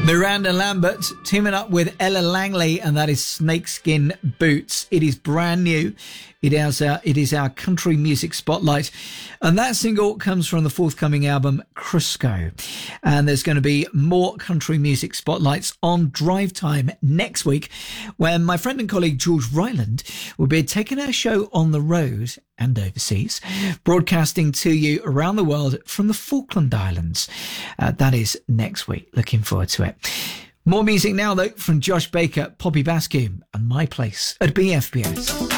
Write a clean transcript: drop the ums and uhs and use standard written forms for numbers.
Miranda Lambert teaming up with Ella Langley, and that is Snakeskin Boots. It is brand new. It is our country music spotlight, and that single comes from the forthcoming album Crisco. And there's going to be more country music spotlights on Drive Time next week, when my friend and colleague George Ryland will be taking our show on the road and overseas, broadcasting to you around the world from the Falkland Islands. That is next week. Looking forward to it. More music now, though, from Josh Baker, Poppy Bascombe, and My Place at BFBS.